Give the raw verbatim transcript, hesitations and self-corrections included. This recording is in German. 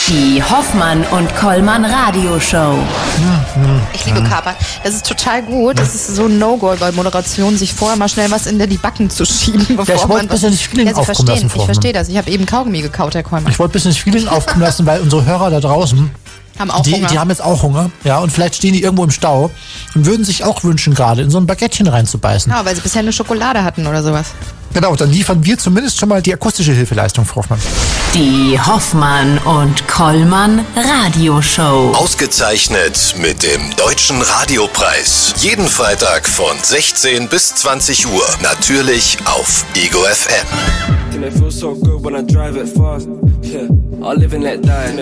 Die Hoffmann und Kollmann Radioshow. Ich liebe Kapern. Das ist total gut. Das ist so ein No-Go bei Moderation, sich vorher mal schnell was in die Backen zu schieben, bevor Ja, ich wollte man ein bisschen das Feeling ja, Sie aufkommen verstehen. lassen, Ich Frau verstehe Hoffmann. das. Ich habe eben Kaugummi gekaut, Herr Kollmann. Ich wollte ein bisschen das Feeling aufkommen lassen, weil unsere Hörer da draußen, Haben auch die, Hunger. die haben jetzt auch Hunger. Ja, und vielleicht stehen die irgendwo im Stau und würden sich auch wünschen, gerade in so ein Baguettchen reinzubeißen. Ja, weil sie bisher nur Schokolade hatten oder sowas. Genau, dann liefern wir zumindest schon mal die akustische Hilfeleistung, Frau Hoffmann. Die Hoffmann und Kollmann Radioshow. Ausgezeichnet mit dem Deutschen Radiopreis. Jeden Freitag von sechzehn bis zwanzig Uhr. Natürlich auf Ego F M. And it feels so good when I drive it fast. Yeah, I live and let die.